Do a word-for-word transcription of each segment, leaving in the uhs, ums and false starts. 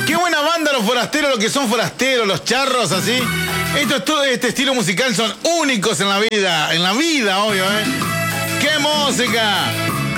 Qué buena banda los forasteros, lo que son forasteros, los charros, así. Esto es todo, este estilo musical son únicos en la vida, en la vida, obvio, ¿eh? ¡Qué música!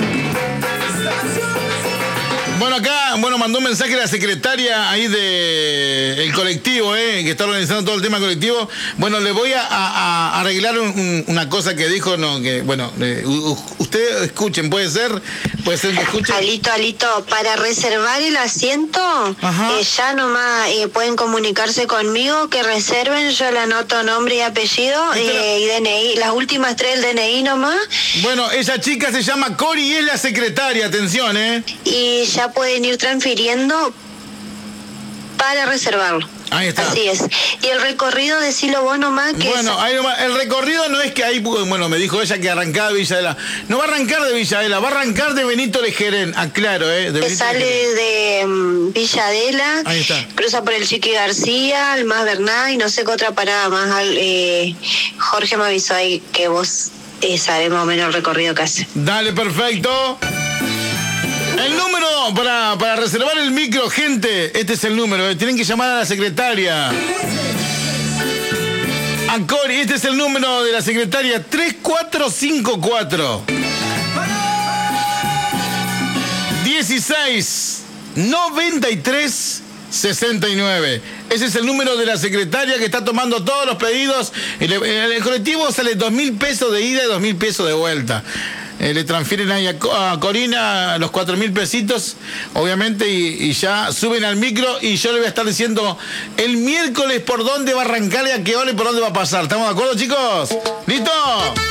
Bueno, acá, bueno, mandó un mensaje la secretaria ahí de el colectivo, eh, que está organizando todo el tema colectivo. Bueno, le voy a, a, a arreglar un, un, una cosa que dijo, no, que, bueno, eh, ustedes escuchen, ¿puede ser? ¿Puede ser que escuchen? Alito, Alito, para reservar el asiento, eh, ya nomás eh, pueden comunicarse conmigo, que reserven, yo le anoto nombre y apellido eh, y D N I, las últimas tres del D N I nomás. Bueno, esa chica se llama Cori y es la secretaria, atención, ¿eh? Y ya pueden ir transfiriendo para reservarlo. Ahí está. Así es. Y el recorrido, decilo vos nomás que Bueno, es... ahí nomás, el recorrido no es que ahí, bueno, me dijo ella que arrancaba de Villadela. No va a arrancar de Villadela, va a arrancar de Benito Lejerén, aclaro, ¿eh? De que Benito sale Lejerén. de um, Villadela, Ahí está. Cruza por el Chiqui García, el Más Bernal y no sé qué otra parada más. Al, eh, Jorge me avisó ahí que vos eh, sabés más o menos el recorrido que hace. Dale, perfecto. El número para, para reservar el micro, gente, este es el número, eh. Tienen que llamar a la secretaria. A Cori, este es el número de la secretaria, tres cuatro cinco cuatro dieciséis noventa y tres sesenta y nueve. Ese es el número de la secretaria que está tomando todos los pedidos. El, el, el colectivo sale dos mil pesos de ida y dos mil pesos de vuelta. Eh, le transfieren ahí a, a Corina los cuatro mil pesitos, obviamente, y, y ya suben al micro y yo le voy a estar diciendo el miércoles por dónde va a arrancar y a qué hora y por dónde va a pasar. ¿Estamos de acuerdo, chicos? ¿Listo?